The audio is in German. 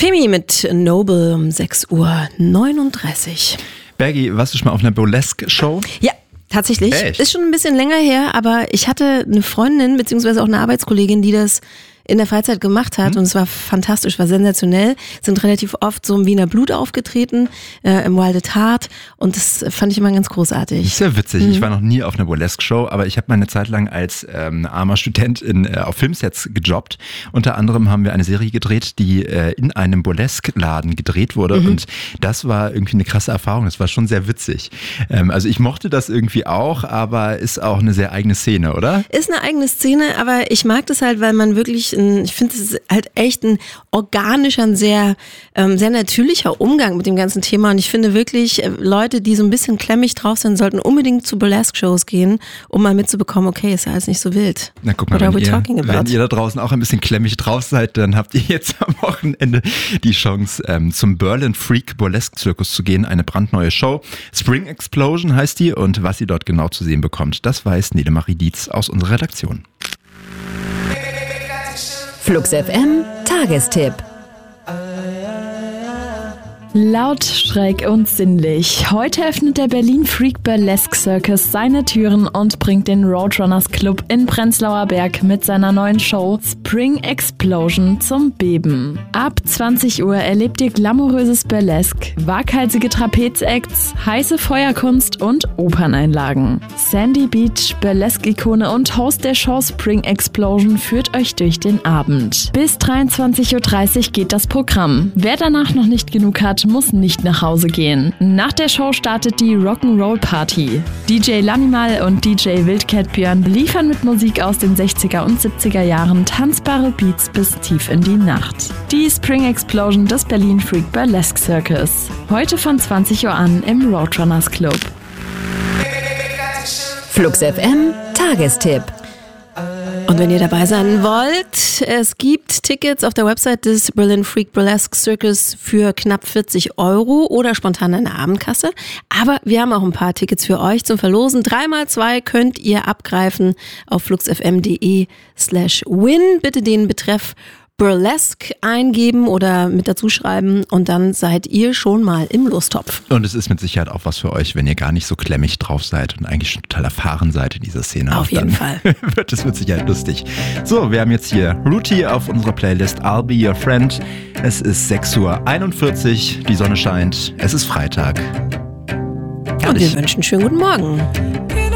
Femi mit Noble um 6:39 Uhr. Bergi, warst du schon mal auf einer Burlesque-Show? Ja, tatsächlich. Echt? Ist schon ein bisschen länger her, aber ich hatte eine Freundin, beziehungsweise auch eine Arbeitskollegin, die das in der Freizeit gemacht hat und es war fantastisch, war sensationell. Sind relativ oft so im Wiener Blut aufgetreten, im Wild at Heart und das fand ich immer ganz großartig. Das ist ja witzig. Ich war noch nie auf einer Burlesque-Show, aber ich habe mal eine Zeit lang als armer Student auf Filmsets gejobbt. Unter anderem haben wir eine Serie gedreht, die in einem Burlesque-Laden gedreht wurde und das war irgendwie eine krasse Erfahrung. Das war schon sehr witzig. Also ich mochte das irgendwie auch, aber ist auch eine sehr eigene Szene, oder? Ist eine eigene Szene, aber ich mag das halt, weil man wirklich, ich finde, es ist halt echt ein organischer, ein sehr natürlicher Umgang mit dem ganzen Thema und ich finde wirklich, Leute, die so ein bisschen klemmig drauf sind, sollten unbedingt zu Burlesque-Shows gehen, um mal mitzubekommen, okay, ist ja alles nicht so wild. Na guck mal, wenn ihr da draußen auch ein bisschen klemmig drauf seid, dann habt ihr jetzt am Wochenende die Chance, zum Berlin Freak Burlesque Circus zu gehen. Eine brandneue Show. Spring Explosion heißt die und was ihr dort genau zu sehen bekommt, das weiß Nedemarie Dietz aus unserer Redaktion. Flux FM Tagestipp. Laut, schräg und sinnlich. Heute öffnet der Berlin Freak Burlesque Circus seine Türen und bringt den Roadrunners Club in Prenzlauer Berg mit seiner neuen Show Spring Explosion zum Beben. Ab 20 Uhr erlebt ihr glamouröses Burlesque, waghalsige Trapezacts, heiße Feuerkunst und Operneinlagen. Sandy Beach, Burlesque-Ikone und Host der Show Spring Explosion führt euch durch den Abend. Bis 23:30 Uhr geht das Programm. Wer danach noch nicht genug hat, muss nicht nach Hause gehen. Nach der Show startet die Rock'n'Roll Party. DJ Lanimal und DJ Wildcat Björn liefern mit Musik aus den 60er und 70er Jahren tanzbare Beats bis tief in die Nacht. Die Spring Explosion des Berlin Freak Burlesque Circus. Heute von 20 Uhr an im Roadrunners Club. Flux FM Tagestipp. Und wenn ihr dabei sein wollt, es gibt Tickets auf der Website des Berlin Freak Burlesque Circus für knapp 40 € oder spontan eine Abendkasse. Aber wir haben auch ein paar Tickets für euch zum Verlosen. 3x2 könnt ihr abgreifen auf fluxfm.de/win. Bitte den Betreff Burlesque eingeben oder mit dazu schreiben und dann seid ihr schon mal im Lostopf. Und es ist mit Sicherheit auch was für euch, wenn ihr gar nicht so klemmig drauf seid und eigentlich schon total erfahren seid in dieser Szene. Auf jeden Fall. Wird es mit Sicherheit lustig. So, wir haben jetzt hier Ruti auf unserer Playlist I'll Be Your Friend. Es ist 6:41 Uhr, die Sonne scheint, es ist Freitag. Und wir wünschen einen schönen guten Morgen.